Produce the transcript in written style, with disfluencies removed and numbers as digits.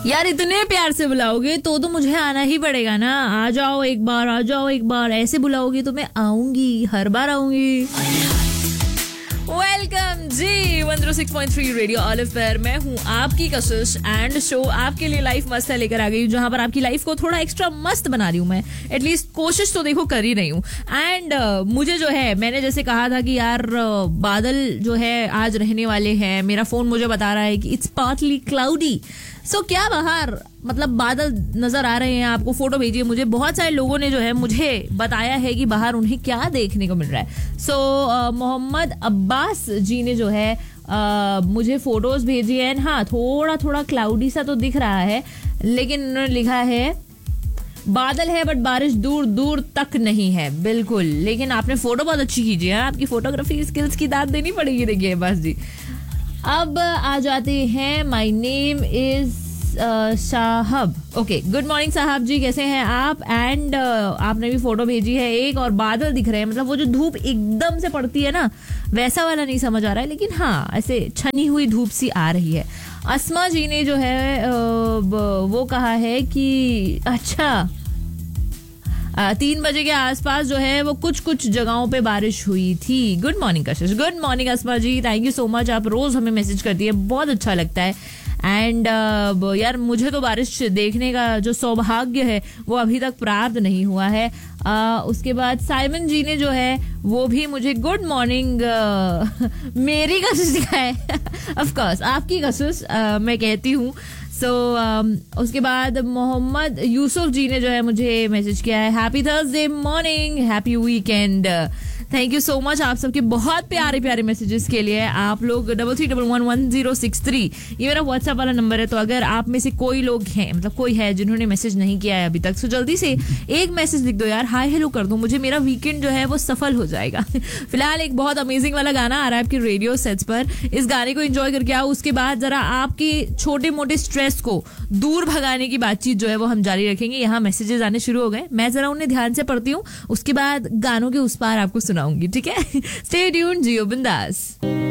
यार इतने प्यार से बुलाओगे तो मुझे आना ही पड़ेगा ना। आ जाओ एक बार, आ जाओ एक बार, ऐसे बुलाओगे तो मैं आऊंगी, हर बार आऊंगी। वेलकम जी 106.3 रेडियो ऑलिव पर मैं हूँ आपकी कशिश एंड शो आपके लिए लाइफ मस्त है लेकर आ गई हूँ, जहां पर आपकी लाइफ को थोड़ा एक्स्ट्रा मस्त बना रही हूँ मैं। एटलीस्ट कोशिश तो देखो कर ही रही हूँ। एंड मुझे जो है, मैंने जैसे कहा था कि यार बादल जो है आज रहने वाले हैं, मेरा फोन मुझे बता रहा है कि इट्स पार्टली क्लाउडी। सो क्या बाहर मतलब बादल नजर आ रहे हैं आपको? फोटो भेजिए मुझे। बहुत सारे लोगों ने जो है मुझे बताया है कि बाहर उन्हें क्या देखने को मिल रहा है। सो मोहम्मद अब्बास जी ने जो है मुझे फोटोज भेजी है। हाँ, थोड़ा थोड़ा क्लाउडी सा तो दिख रहा है, लेकिन उन्होंने लिखा है बादल है बट बारिश दूर दूर तक नहीं है। बिल्कुल, लेकिन आपने फोटो बहुत अच्छी खींची है। आपकी फोटोग्राफी स्किल्स की दाद देनी पड़ेगी। देखिए बस जी, अब आ जाते हैं। माय नेम इज साहब। ओके, गुड मॉर्निंग साहब जी, कैसे हैं आप? एंड आपने भी फोटो भेजी है एक, और बादल दिख रहे हैं। मतलब वो जो धूप एकदम से पड़ती है ना, वैसा वाला नहीं समझ आ रहा है, लेकिन हाँ ऐसे छनी हुई धूप सी आ रही है। अस्मा जी ने जो है वो कहा है कि अच्छा 3 बजे के आसपास जो है वो कुछ जगहों पे बारिश हुई थी। Good morning Kashish. Good morning Asma ji, thank you so much. आप रोज हमें मैसेज करती है, बहुत अच्छा लगता है। एंड यार मुझे तो बारिश देखने का जो सौभाग्य है वो अभी तक प्राप्त नहीं हुआ है। उसके बाद साइमन जी ने जो है वो भी मुझे गुड मॉर्निंग मेरी कशिश लिखा है। ऑफ कोर्स आपकी कशिश मैं कहती हूँ। उसके बाद मोहम्मद यूसुफ जी ने जो है मुझे मैसेज किया है, happy Thursday morning, happy weekend. Thank you so much आप सबके बहुत प्यारे प्यारे मैसेजेस के लिए। आप लोग 33111063 ये मेरा व्हाट्सएप वाला नंबर है। तो अगर आप में से कोई लोग हैं, मतलब कोई है जिन्होंने मैसेज नहीं किया है अभी तक, तो जल्दी से एक मैसेज लिख दो यार, हाय हेलो कर दो, मुझे मेरा वीकेंड जो है वो सफल हो जाएगा। फिलहाल एक बहुत अमेजिंग वाला गाना आ रहा है आपके रेडियो सेट्स पर, इस गाने को एंजॉय करके आओ। उसके बाद जरा आपके छोटे मोटे स्ट्रेस को दूर भगाने की बातचीत जो है वो हम जारी रखेंगे। यहाँ मैसेजेस आने शुरू हो गए, मैं जरा उन्हें ध्यान से पढ़ती हूँ, उसके बाद गानों के उस पार आपको सुनाऊंगी, ठीक है? स्टे ट्यून्ड, जियो बिंदास।